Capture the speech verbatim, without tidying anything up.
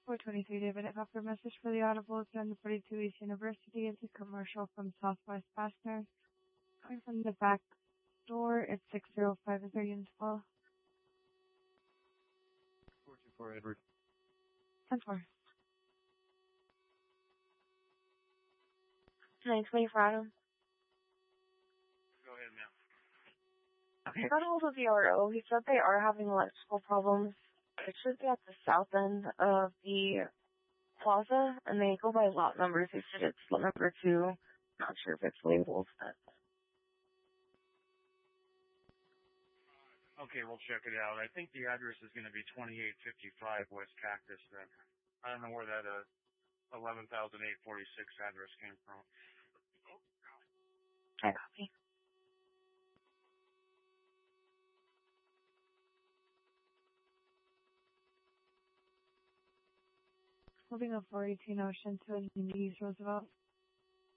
four twenty-three David, I got a message for the Audible on the forty-two East University. It's a commercial from Southwest Fastener. Coming from the back door, it's six oh five. Is there units full? four two four Edward. ten four. nine twenty-four Adam. Go ahead, ma'am. Okay, I got a hold of the R O. He said they are having electrical problems. It should be at the south end of the plaza, and they go by lot numbers. They said it's lot number two. Not sure if it's labeled. But... Okay, we'll check it out. I think the address is going to be twenty-eight fifty-five West Cactus then. I don't know where that uh, eleven thousand eight hundred forty-six address came from. I copy. Moving up four eighteen Ocean to East Roosevelt.